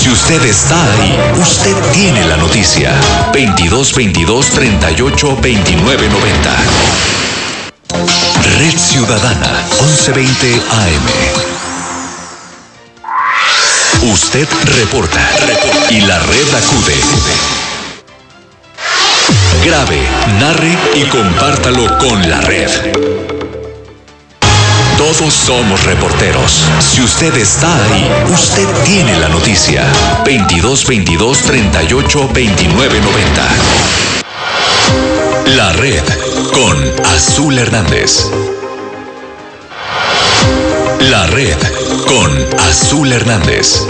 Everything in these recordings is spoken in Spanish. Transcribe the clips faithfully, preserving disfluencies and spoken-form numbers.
Si usted está ahí, usted tiene la noticia. veintidós veintidós treinta y ocho veintinueve noventa. Red Ciudadana, once veinte A M. Usted reporta, reporta y la red acude. Grabe, narre y compártalo con la red. Todos somos reporteros. Si usted está ahí, usted tiene la noticia. veintidós veintidós treinta y ocho veintinueve noventa. La red con Azul Hernández. La red con Azul Hernández.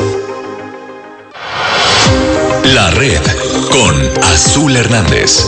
La red con Azul Hernández.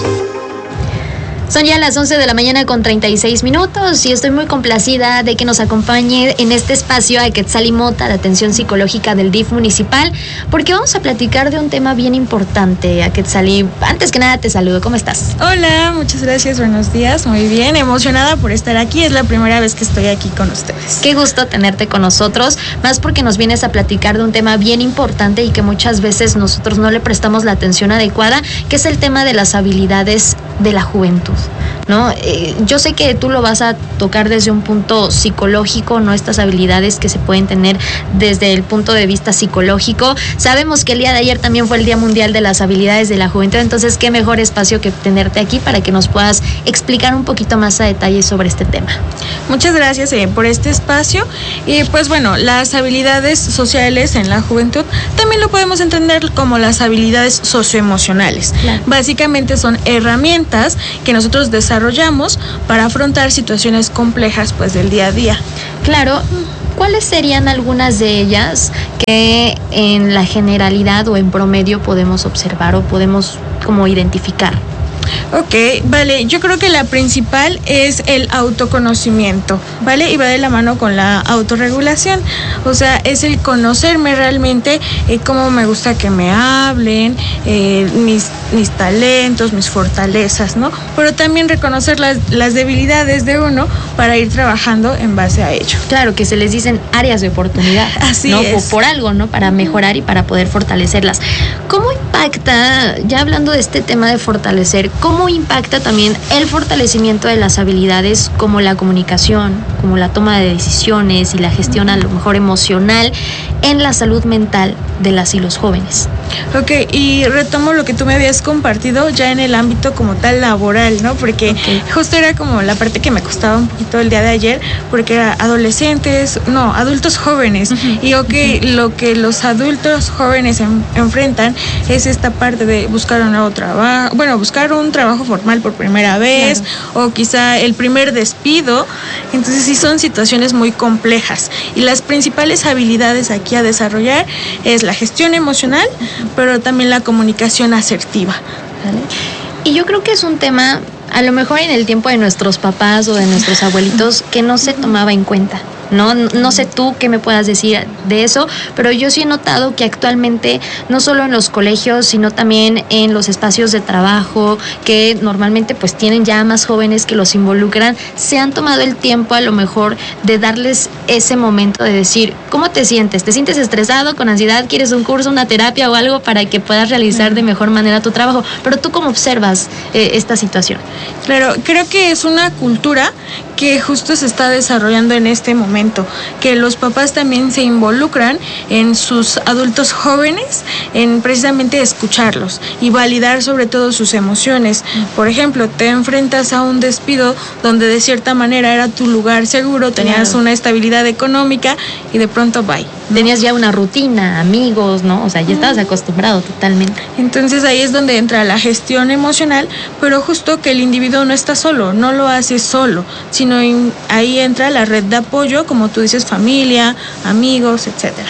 Son ya las once de la mañana con treinta y seis minutos y estoy muy complacida de que nos acompañe en este espacio a Quetzali Mota, de atención psicológica del D I F municipal, porque vamos a platicar de un tema bien importante. A Quetzali, antes que nada te saludo, ¿cómo estás? Hola, muchas gracias, buenos días, muy bien, emocionada por estar aquí, es la primera vez que estoy aquí con ustedes. Qué gusto tenerte con nosotros, más porque nos vienes a platicar de un tema bien importante y que muchas veces nosotros no le prestamos la atención adecuada, que es el tema de las habilidades de la juventud, ¿no? Eh, yo sé que tú lo vas a tocar desde un punto psicológico, ¿no? Estas habilidades que se pueden tener desde el punto de vista psicológico. Sabemos que el día de ayer también fue el Día Mundial de las Habilidades de la Juventud, entonces qué mejor espacio que tenerte aquí para que nos puedas explicar un poquito más a detalle sobre este tema. Muchas gracias eh, por este espacio. Y pues bueno, las habilidades sociales en la juventud también lo podemos entender como las habilidades socioemocionales. Claro. Básicamente son herramientas que nosotros desarrollamos para afrontar situaciones complejas pues del día a día. Claro. ¿Cuáles serían algunas de ellas que en la generalidad o en promedio podemos observar o podemos como identificar? Ok, vale, yo creo que la principal es el autoconocimiento, ¿vale? Y va de la mano con la autorregulación, o sea, es el conocerme realmente, eh, cómo me gusta que me hablen, eh, mis, mis talentos, mis fortalezas, ¿no? Pero también reconocer las, las debilidades de uno para ir trabajando en base a ello. Claro, que se les dicen áreas de oportunidad, así ¿no? es. O por algo, ¿no? Para mejorar y para poder fortalecerlas. ¿Cómo impacta, ya hablando de este tema de fortalecer, cómo impacta también el fortalecimiento de las habilidades como la comunicación, como la toma de decisiones y la gestión a lo mejor emocional en la salud mental de las y los jóvenes? Ok, y retomo lo que tú me habías compartido ya en el ámbito como tal laboral, ¿no? Porque okay. Justo era como la parte que me costaba un poquito el día de ayer, porque era adolescentes, no, adultos jóvenes. Uh-huh. Y ok, uh-huh. Lo que los adultos jóvenes en, enfrentan es esta parte de buscar un nuevo trabajo, bueno, buscar un trabajo formal por primera vez, claro. O quizá el primer despido. Entonces sí son situaciones muy complejas y las principales habilidades aquí a desarrollar es la gestión emocional, pero también la comunicación asertiva, ¿vale? Y yo creo que es un tema, a lo mejor en el tiempo de nuestros papás o de nuestros abuelitos, que no se tomaba en cuenta. No, no sé tú qué me puedas decir de eso, pero yo sí he notado que actualmente, no solo en los colegios, sino también en los espacios de trabajo, que normalmente pues tienen ya más jóvenes que los involucran, se han tomado el tiempo a lo mejor de darles ese momento de decir, ¿cómo te sientes? ¿Te sientes estresado, con ansiedad? ¿Quieres un curso, una terapia o algo para que puedas realizar de mejor manera tu trabajo? Pero tú, ¿cómo observas eh, esta situación? Claro, creo que es una cultura que justo se está desarrollando en este momento, que los papás también se involucran en sus adultos jóvenes, en precisamente escucharlos y validar sobre todo sus emociones. Por ejemplo, te enfrentas a un despido donde de cierta manera era tu lugar seguro, tenías claro. Una estabilidad económica y de pronto bye. Tenías ya una rutina, amigos, ¿no? O sea, ya estabas acostumbrado totalmente. Entonces ahí es donde entra la gestión emocional, pero justo que el individuo no está solo, no lo hace solo, sino en, ahí entra la red de apoyo, como tú dices, familia, amigos, etcétera.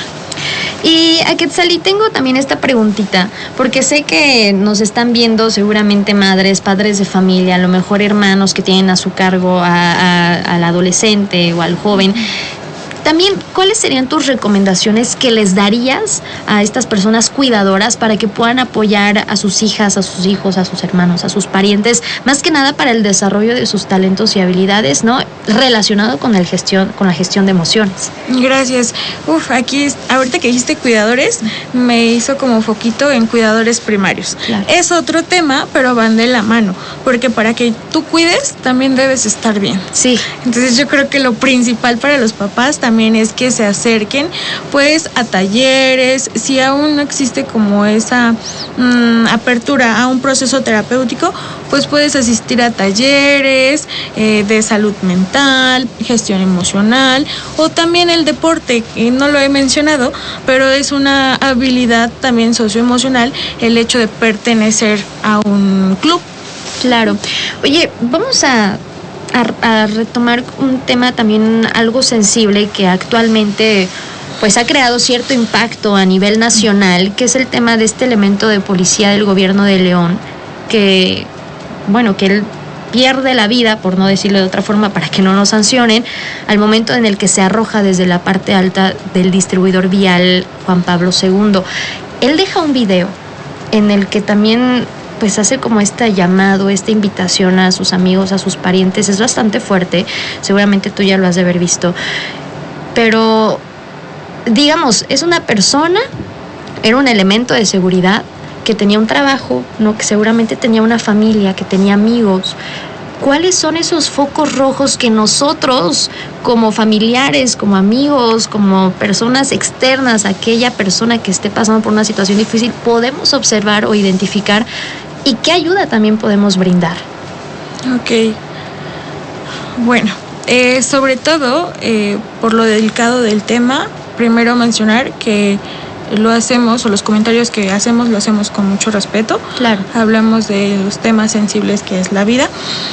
Y a Quetzali tengo también esta preguntita, porque sé que nos están viendo seguramente madres, padres de familia, a lo mejor hermanos que tienen a su cargo a, a, al adolescente o al joven. También, ¿cuáles serían tus recomendaciones que les darías a estas personas cuidadoras para que puedan apoyar a sus hijas, a sus hijos, a sus hermanos, a sus parientes, más que nada para el desarrollo de sus talentos y habilidades, ¿no? Relacionado con el gestión, con la gestión de emociones? Gracias. Uf, aquí, ahorita que dijiste cuidadores, me hizo como foquito en cuidadores primarios. Claro. Es otro tema, pero van de la mano, porque para que tú cuides, también debes estar bien. Sí. Entonces yo creo que lo principal para los papás también es que se acerquen pues a talleres, si aún no existe como esa mmm, apertura a un proceso terapéutico, pues puedes asistir a talleres eh, de salud mental, gestión emocional, o también el deporte, que no lo he mencionado, pero es una habilidad también socioemocional el hecho de pertenecer a un club. Claro. Oye, vamos a A, a retomar un tema también algo sensible que actualmente pues ha creado cierto impacto a nivel nacional, que es el tema de este elemento de policía del gobierno de León, que bueno, que él pierde la vida, por no decirlo de otra forma, para que no nos sancionen, al momento en el que se arroja desde la parte alta del distribuidor vial Juan Pablo segundo. Él deja un video en el que también pues hace como este llamado, esta invitación a sus amigos, a sus parientes. Es bastante fuerte, seguramente tú ya lo has de haber visto, pero digamos, es una persona, era un elemento de seguridad que tenía un trabajo, ¿no? Que seguramente tenía una familia, que tenía amigos. ¿Cuáles son esos focos rojos que nosotros, como familiares, como amigos, como personas externas a aquella persona que esté pasando por una situación difícil, podemos observar o identificar? ¿Y qué ayuda también podemos brindar? Ok. Bueno, eh, sobre todo, eh, por lo delicado del tema, primero mencionar que lo hacemos, o los comentarios que hacemos, lo hacemos con mucho respeto. Claro. Hablamos de los temas sensibles que es la vida.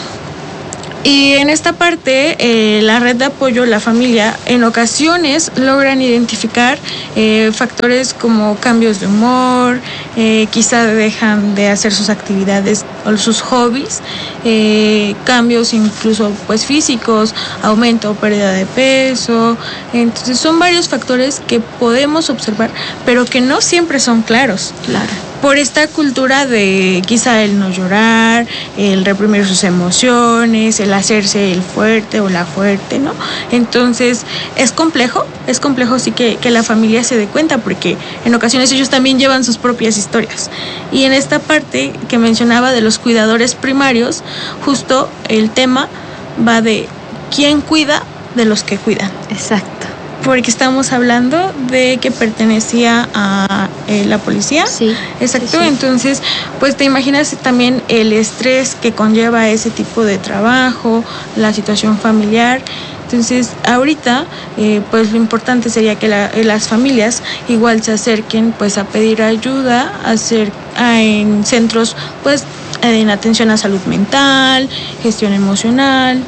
Y en esta parte, eh, la red de apoyo, la familia, en ocasiones logran identificar eh, factores como cambios de humor, eh, quizá dejan de hacer sus actividades o sus hobbies, eh, cambios incluso pues físicos, aumento o pérdida de peso. Entonces son varios factores que podemos observar, pero que no siempre son claros. Claro. Por esta cultura de quizá el no llorar, el reprimir sus emociones, el hacerse el fuerte o la fuerte, ¿no? Entonces es complejo, es complejo sí que, que la familia se dé cuenta, porque en ocasiones ellos también llevan sus propias historias. Y en esta parte que mencionaba de los cuidadores primarios, justo el tema va de quién cuida de los que cuidan. Exacto. Porque estamos hablando de que pertenecía a eh, la policía. Sí. Exacto. Sí, sí. Entonces, pues te imaginas también el estrés que conlleva ese tipo de trabajo, la situación familiar. Entonces, ahorita, eh, pues lo importante sería que la, las familias igual se acerquen, pues a pedir ayuda, a hacer a, en centros, pues en atención a salud mental, gestión emocional.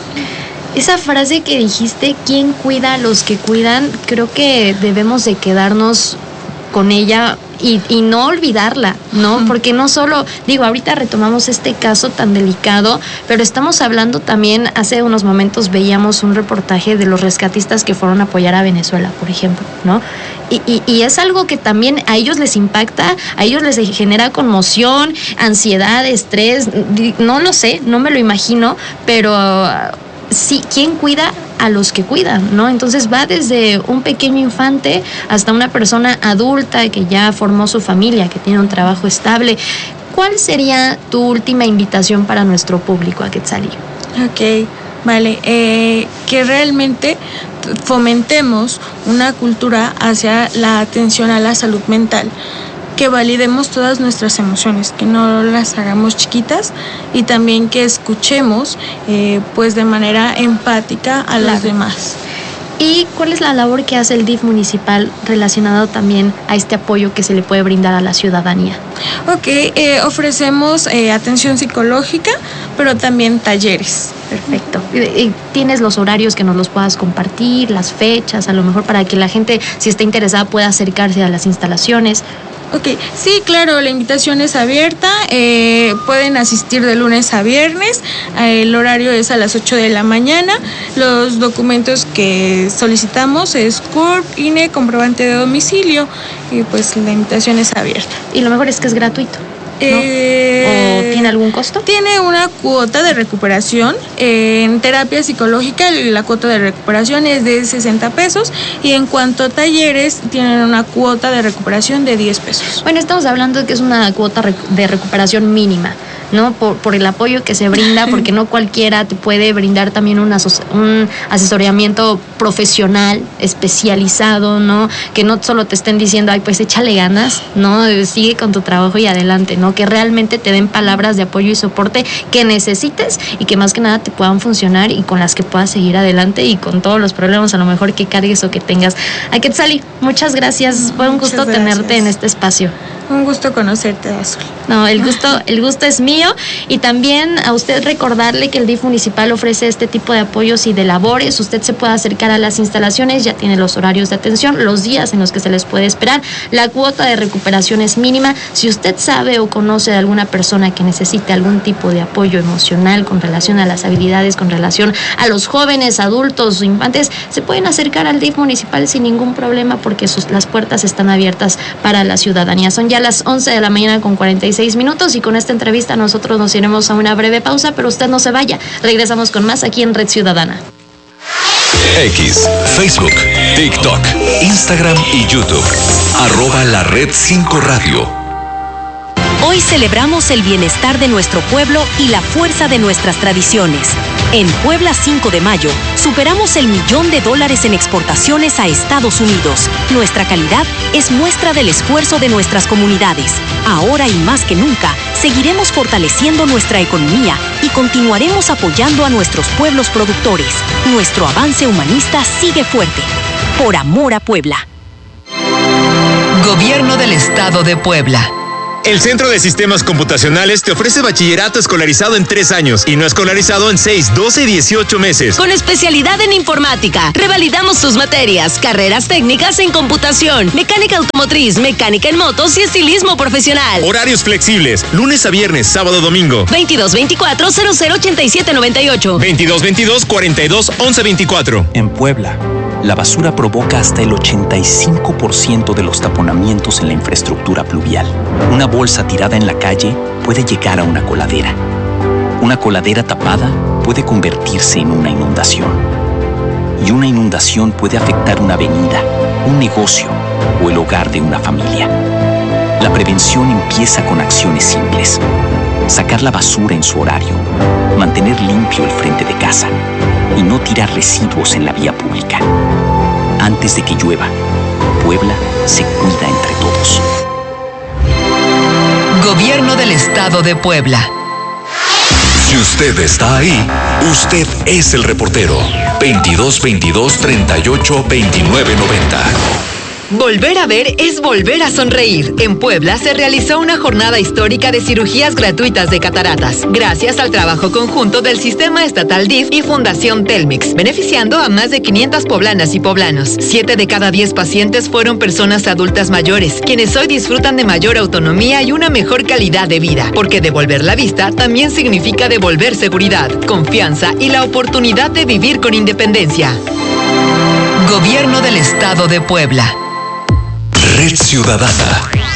Esa frase que dijiste, ¿quién cuida a los que cuidan? Creo que debemos de quedarnos con ella y, y no olvidarla, ¿no? Porque no solo, digo, ahorita retomamos este caso tan delicado, pero estamos hablando también, hace unos momentos veíamos un reportaje de los rescatistas que fueron a apoyar a Venezuela, por ejemplo, ¿no? Y, y, y es algo que también a ellos les impacta, a ellos les genera conmoción, ansiedad, estrés, no lo sé, no me lo imagino, pero sí, ¿quién cuida a los que cuidan, ¿no? Entonces va desde un pequeño infante hasta una persona adulta que ya formó su familia, que tiene un trabajo estable. ¿Cuál sería tu última invitación para nuestro público a Quetzalí? Ok, vale. Eh, que realmente fomentemos una cultura hacia la atención a la salud mental, que validemos todas nuestras emociones, que no las hagamos chiquitas, y también que escuchemos eh, pues de manera empática a los demás. ¿Y cuál es la labor que hace el D I F municipal relacionado también a este apoyo que se le puede brindar a la ciudadanía? Ok, eh, ofrecemos eh, atención psicológica, pero también talleres. Perfecto. ¿Y tienes los horarios que nos los puedas compartir, las fechas, a lo mejor para que la gente, si está interesada, pueda acercarse a las instalaciones? Ok, sí, claro, la invitación es abierta, eh, pueden asistir de lunes a viernes, eh, el horario es a las ocho de la mañana, los documentos que solicitamos es C U R P, I N E, comprobante de domicilio, y pues la invitación es abierta. Y lo mejor es que es gratuito, ¿no? Eh, ¿O tiene algún costo? Tiene una cuota de recuperación. En terapia psicológica la cuota de recuperación es de sesenta pesos y en cuanto a talleres tienen una cuota de recuperación de diez pesos. Bueno, estamos hablando de que es una cuota de recuperación mínima, ¿no? Por, por el apoyo que se brinda, porque no cualquiera te puede brindar también un, aso- un asesoramiento profesional, especializado, ¿no? Que no solo te estén diciendo, ay, pues échale ganas, ¿no? Sigue con tu trabajo y adelante, ¿no? Que realmente te den palabras de apoyo y soporte que necesites y que más que nada te puedan funcionar y con las que puedas seguir adelante y con todos los problemas a lo mejor que cargues o que tengas. A Quetzali, muchas gracias. Fue un gusto tenerte en este espacio. Un gusto conocerte, Azul. No, el gusto, el gusto es mío y también a usted recordarle que el D I F municipal ofrece este tipo de apoyos y de labores. Usted se puede acercar a las instalaciones, ya tiene los horarios de atención, los días en los que se les puede esperar. La cuota de recuperación es mínima. Si usted sabe o conoce de alguna persona que necesite algún tipo de apoyo emocional con relación a las habilidades, con relación a los jóvenes, adultos o infantes, se pueden acercar al D I F municipal sin ningún problema porque sus, las puertas están abiertas para la ciudadanía. Son ya a las once de la mañana con cuarenta y seis minutos y con esta entrevista nosotros nos iremos a una breve pausa, pero usted no se vaya. Regresamos con más aquí en Red Ciudadana. X, Facebook, TikTok, Instagram y YouTube. Arroba la Red cinco Radio. Hoy celebramos el bienestar de nuestro pueblo y la fuerza de nuestras tradiciones. En Puebla cinco de mayo, superamos el millón de dólares en exportaciones a Estados Unidos. Nuestra calidad es muestra del esfuerzo de nuestras comunidades. Ahora y más que nunca, seguiremos fortaleciendo nuestra economía y continuaremos apoyando a nuestros pueblos productores. Nuestro avance humanista sigue fuerte. Por amor a Puebla. Gobierno del Estado de Puebla. El Centro de Sistemas Computacionales te ofrece bachillerato escolarizado en tres años y no escolarizado en seis, doce y dieciocho meses. Con especialidad en informática, revalidamos tus materias, carreras técnicas en computación, mecánica automotriz, mecánica en motos y estilismo profesional. Horarios flexibles, lunes a viernes, sábado, domingo. veintidós veinticuatro cero cero ochenta y siete noventa y ocho. veintidós veintidós cuarenta y dos once veinticuatro. En Puebla, la basura provoca hasta el ochenta y cinco por ciento de los taponamientos en la infraestructura pluvial. Una bolsa tirada en la calle puede llegar a una coladera. Una coladera tapada puede convertirse en una inundación. Y una inundación puede afectar una avenida, un negocio o el hogar de una familia. La prevención empieza con acciones simples. Sacar la basura en su horario, mantener limpio el frente de casa y no tirar residuos en la vía pública. Antes de que llueva, Puebla se cuida entre todos. Gobierno del Estado de Puebla. Si usted está ahí, usted es el reportero. veintidós veintidós treinta y ocho veintinueve noventa. Volver a ver es volver a sonreír. En Puebla se realizó una jornada histórica de cirugías gratuitas de cataratas, gracias al trabajo conjunto del Sistema Estatal D I F y Fundación Telmex, beneficiando a más de quinientas poblanas y poblanos. Siete de cada diez pacientes fueron personas adultas mayores, quienes hoy disfrutan de mayor autonomía y una mejor calidad de vida, porque devolver la vista también significa devolver seguridad, confianza y la oportunidad de vivir con independencia. Gobierno del Estado de Puebla. Red Ciudadana.